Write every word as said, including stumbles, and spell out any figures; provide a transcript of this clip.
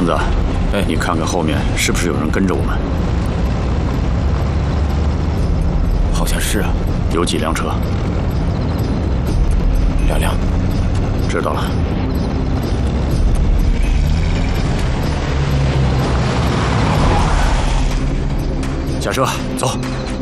英子，哎，你看看后面是不是有人跟着我们？ 好像是啊。 有几辆车？ 两辆。 知道了。下车，走。